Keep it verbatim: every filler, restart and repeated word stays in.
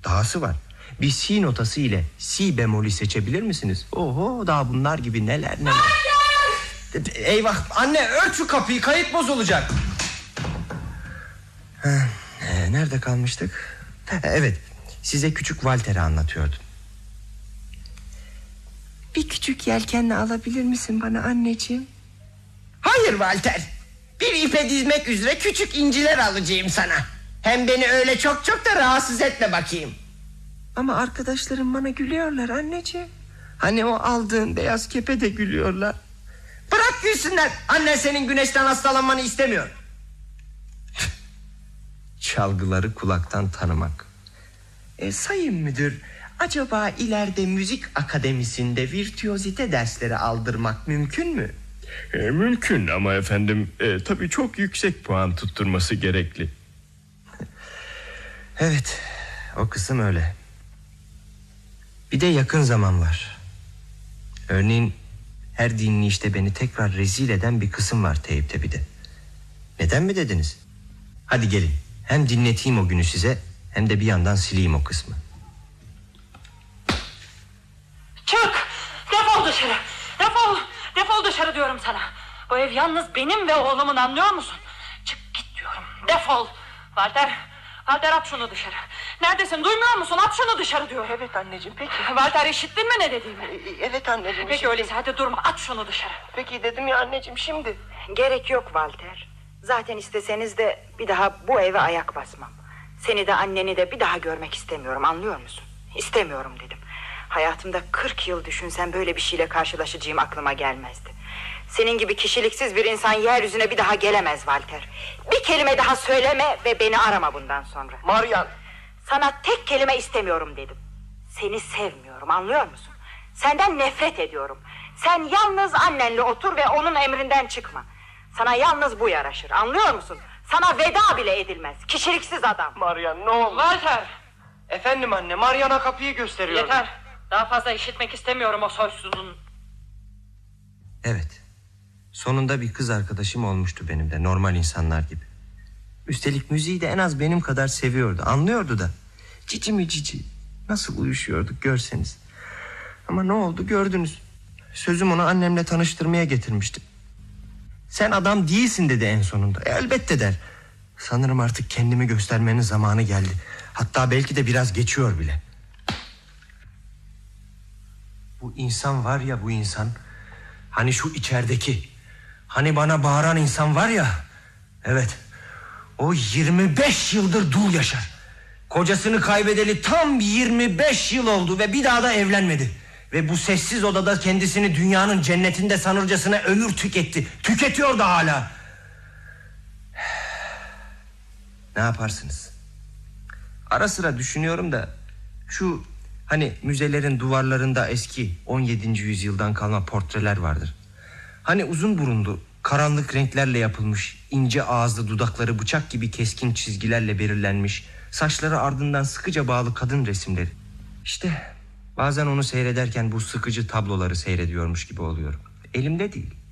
Dahası var. Bir si notası ile si bemolü seçebilir misiniz? Oho, daha bunlar gibi neler neler. Hayır! Eyvah anne, ört şu kapıyı, kayıt bozulacak. Ha, nerede kalmıştık? Evet, size küçük Walter'i anlatıyordum. Bir küçük yelkenle alabilir misin bana anneciğim? Hayır Walter, bir ipe dizmek üzere küçük inciler alacağım sana. Hem beni öyle çok çok da rahatsız etme bakayım. Ama arkadaşlarım bana gülüyorlar anneciğim. Hani o aldığın beyaz kepe de gülüyorlar. Bırak gülsünler, annen senin güneşten hastalanmanı istemiyor. Çalgıları kulaktan tanımak. E, sayın müdür, acaba ileride müzik akademisinde virtüözite dersleri aldırmak mümkün mü? E, mümkün ama efendim e, tabii çok yüksek puan tutturması gerekli. Evet, o kısım öyle. Bir de yakın zaman var. Örneğin her dinleyişte beni tekrar rezil eden bir kısım var teyipte bir de. Neden mi dediniz? Hadi gelin, hem dinleteyim o günü size, hem de bir yandan sileyim o kısmı. Çık! Defol dışarı! Defol! Defol dışarı diyorum sana. Bu ev yalnız benim ve oğlumun, anlıyor musun? Çık git diyorum, defol! Walter, Walter at şunu dışarı. Neredesin, duymuyor musun? At şunu dışarı diyor. Evet anneciğim, peki. Walter, işittin mi ne dediğimi? Evet anneciğim. Peki öyleyse hadi durma, at şunu dışarı. Peki dedim ya anneciğim, şimdi. Gerek yok Walter. Zaten isteseniz de bir daha bu eve ayak basmam. Seni de anneni de bir daha görmek istemiyorum, anlıyor musun? İstemiyorum dedim. Hayatımda kırk yıl düşünsem böyle bir şeyle karşılaşacağım aklıma gelmezdi. Senin gibi kişiliksiz bir insan yeryüzüne bir daha gelemez Walter. Bir kelime daha söyleme ve beni arama bundan sonra. Marian. Sana tek kelime istemiyorum dedim. Seni sevmiyorum, anlıyor musun? Senden nefret ediyorum. Sen yalnız annenle otur ve onun emrinden çıkma. Sana yalnız bu yaraşır, anlıyor musun? Sana veda bile edilmez, kişiliksiz adam. Marian, ne olur. Walter! Efendim anne, Marian'a kapıyı gösteriyor. Yeter, daha fazla işitmek istemiyorum o soysuzun. Evet, sonunda bir kız arkadaşım olmuştu benim de, normal insanlar gibi. Üstelik müziği de en az benim kadar seviyordu, anlıyordu da. Cici mi cici, nasıl uyuşuyorduk görseniz. Ama ne oldu gördünüz. Sözüm onu annemle tanıştırmaya getirmiştim. Sen adam değilsin dedi en sonunda. E, elbette der. Sanırım artık kendimi göstermenin zamanı geldi. Hatta belki de biraz geçiyor bile. Bu insan var ya, bu insan. Hani şu içerideki, hani bana bağıran insan var ya. Evet, o yirmi beş yıldır dul yaşar. Kocasını kaybedeli tam yirmi beş yıl oldu ve bir daha da evlenmedi. Ve bu sessiz odada kendisini dünyanın cennetinde sanırcasına ömür tüketti. Tüketiyor da hala. Ne yaparsınız? Ara sıra düşünüyorum da şu hani müzelerin duvarlarında eski on yedinci yüzyıldan kalma portreler vardır. Hani uzun burunlu, karanlık renklerle yapılmış, ince ağızlı, dudakları bıçak gibi keskin çizgilerle belirlenmiş, saçları ardından sıkıca bağlı kadın resimleri. İşte bazen onu seyrederken bu sıkıcı tabloları seyrediyormuş gibi oluyorum. Elimde değil.